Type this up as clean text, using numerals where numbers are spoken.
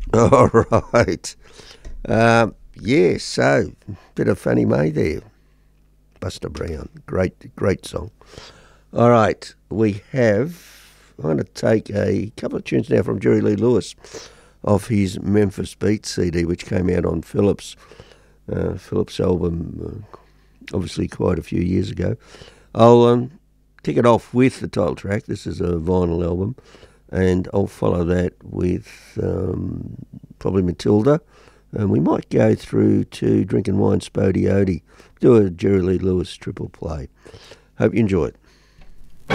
All right. Yeah, so bit of Fannie Mae there. Buster Brown. Great song. All right, we have. I'm going to take a couple of tunes now from Jerry Lee Lewis off his Memphis Beats CD, which came out on Phillips album, obviously quite a few years ago. I'll kick it off with the title track. This is a vinyl album, and I'll follow that with probably Matilda, and we might go through to Drinking Wine Spodiote, do a Jerry Lee Lewis triple play. Hope you enjoy it.